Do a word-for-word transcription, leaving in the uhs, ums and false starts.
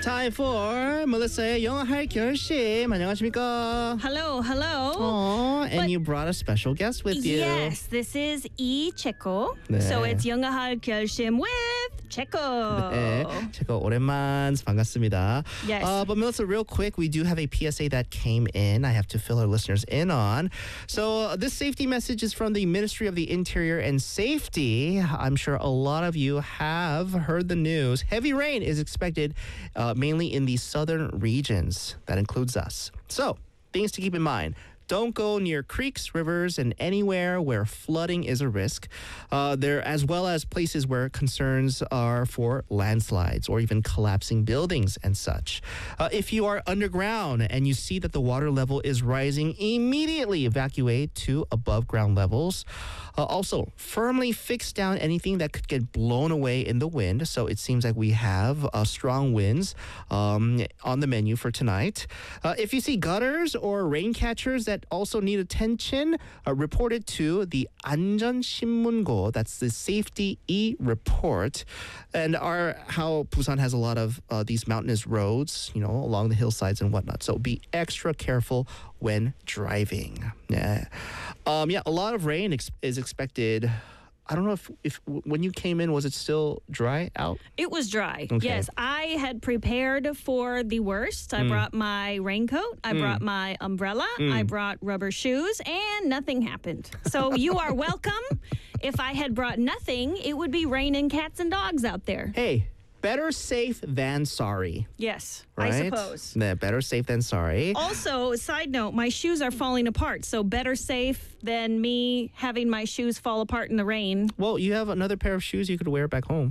Time for Melissa의 영어 할 결심. 안녕하십니까? Hello, hello. Oh, and But- you brought a special guest with you. Yes, this is E Checo. 네. So it's 영어할 결심 with Checo. 네, 제가 오랜만 반갑습니다. Yes. Uh, but Melissa, real quick, we do have a P S A that came in. I have to fill our listeners in on. So uh, this safety message is from the Ministry of the Interior and Safety. I'm sure a lot of you have heard the news. Heavy rain is expected uh, mainly in the southern regions. That includes us. So things to keep in mind. Don't go near creeks, rivers, and anywhere where flooding is a risk. Uh, there, as well as places where concerns are for landslides or even collapsing buildings and such. Uh, if you are underground and you see that the water level is rising, immediately evacuate to above ground levels. Uh, also, firmly fix down anything that could get blown away in the wind. So it seems like we have uh, strong winds um, on the menu for tonight. Uh, if you see gutters or rain catchers that also need attention, uh, report it to the 안전신문고. That's the Safety E report. And our how Busan has a lot of uh, these mountainous roads, you know, along the hillsides and whatnot. So be extra careful when driving. Yeah, um, yeah. A lot of rain ex- is expected. I don't know if, if when you came in, was it still dry out? It was dry. Okay. Yes, I had prepared for the worst. I brought my raincoat. I brought my umbrella. I brought rubber shoes, and nothing happened. So you are welcome. If I had brought nothing, it would be raining cats and dogs out there. Hey, better safe than sorry. Yes, Right? I suppose. Yeah, better safe than sorry. Also, side note, my shoes are falling apart. So better safe than me having my shoes fall apart in the rain. Well, you have another pair of shoes you could wear back home.